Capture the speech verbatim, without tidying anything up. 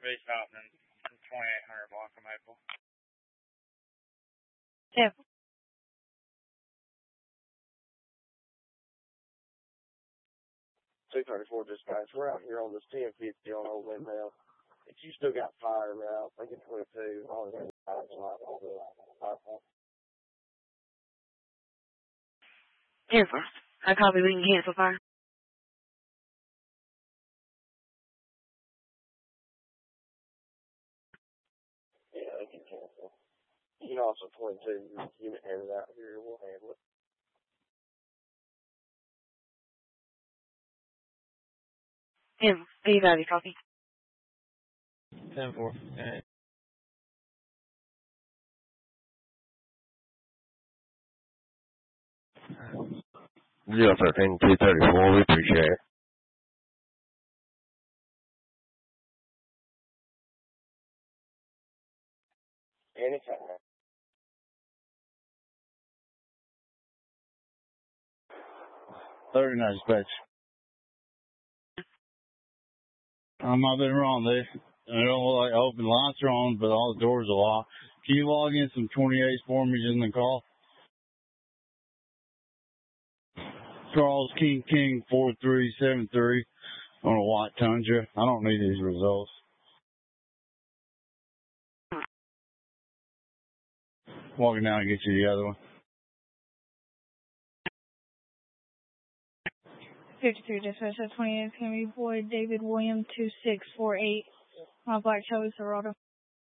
be stopping in twenty-eight hundred block of Maple. Yeah. two thirty-four dispatch. We're out here on this ten fifty on Old Windmill. If you still got fire route, I think it's twenty-two. All the Here first. I copy. We can cancel fire. Yeah, they can cancel. You can also twenty-two unit headed out here. We'll handle it. Yeah. You got your copy. ten four. Yeah. zero thirteen two thirty-four, we appreciate it. Anytime. thirty-nine dispatch. I might have been wrong there. I don't look like open lights are on, but all the doors are locked. Can you log in some twenty-eights for me in the call? Charles King King four three seven three on a white Tundra. I don't need these results. Walking down and get you the other one. fifty-three dispatch at twenty-eight, Henry Boyd, David William two six four eight, on Black Shelby, Serrato.